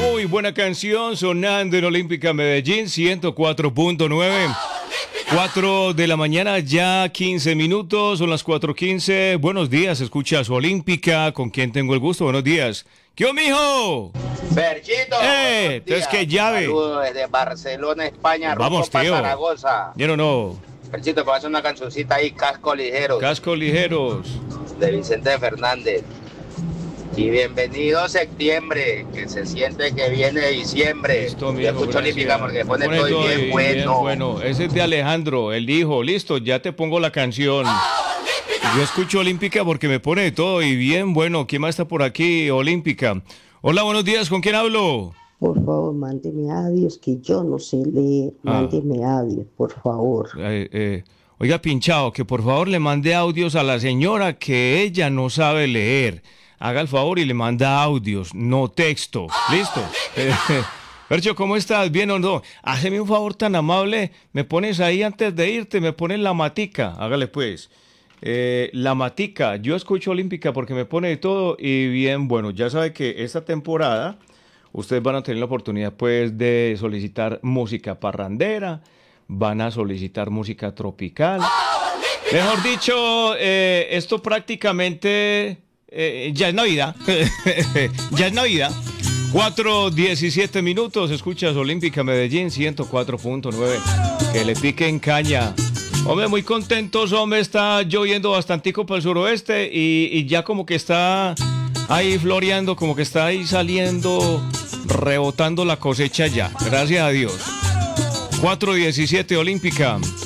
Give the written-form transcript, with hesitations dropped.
Muy buena canción sonando en Olímpica Medellín 104.9. 4 de la mañana, ya 15 minutos, son las 4:15. Buenos días, escuchas Olímpica, ¿con quién tengo el gusto? Buenos días. ¿Qué mijo? Berchito, entonces qué llave. Saludos desde Barcelona, España, Vamos, rumbo tío. pa' Zaragoza. Yo no. Berchito, me va a hacer una cancioncita ahí, Cascos Ligeros, Cascos ligeros. de Vicente Fernández. Y bienvenido septiembre, que se siente que viene diciembre. Listo, Yo mijo, escucho Olímpica porque pone Pone todo todo bien y bueno. bueno. Ese es de Alejandro, el hijo. Listo, ya te pongo la canción. Yo escucho Olímpica porque me pone todo y bien bueno. ¿Quién más está por aquí? Olímpica. Hola, buenos días. ¿Con quién hablo? Por favor, mándeme audios, que yo no sé leer. Mándeme audios, por favor. Oiga, pinchado, que por favor le mande audios a la señora que ella no sabe leer. Haga el favor y le manda audios, no texto. ¿Listo? Percho, ¿cómo estás? ¿Bien o no? Háceme un favor tan amable. Me pones ahí antes de irte, me pones la matica. Hágale pues. La matica. Yo escucho Olímpica porque me pone de todo y bien, bueno, ya sabe que esta temporada ustedes van a tener la oportunidad pues de solicitar música parrandera, van a solicitar música tropical. Mejor dicho, esto prácticamente ya es Navidad. Ya es Navidad. 4:17 minutos, escuchas Olímpica Medellín 104.9. Que le piquen caña. Hombre, muy contentos, hombre, está lloviendo bastantico para el suroeste y ya como que está ahí floreando, como que está ahí saliendo, rebotando la cosecha ya. Gracias a Dios. 4:17 Olímpica.